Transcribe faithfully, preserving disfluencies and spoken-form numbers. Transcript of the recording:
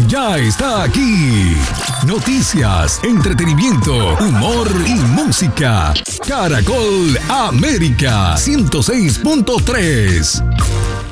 ya está aquí. Noticias, entretenimiento, humor y música. Caracol América ciento seis punto tres.